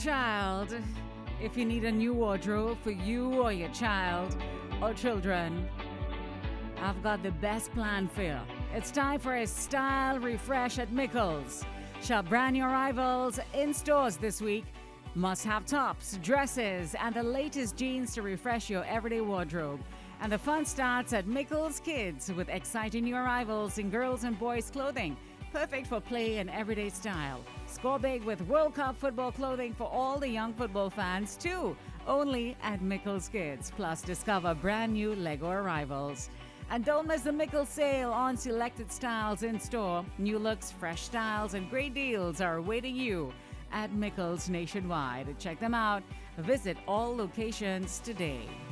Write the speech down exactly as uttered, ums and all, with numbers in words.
child, if you need a new wardrobe for you or your child or children, I've got the best plan for you. It's time for a style refresh at Mickles. Shop brand new arrivals in stores this week. Must have tops, dresses, and the latest jeans to refresh your everyday wardrobe. And the fun starts at Mickles Kids with exciting new arrivals in girls and boys clothing. Perfect for play and everyday style. Score big with World Cup football clothing for all the young football fans too. Only at Mickles Kids. Plus discover brand new Lego arrivals. And don't miss the Mickles sale on selected styles in store. New looks, fresh styles, and great deals are awaiting you at Mickles nationwide. Check them out. Visit all locations today.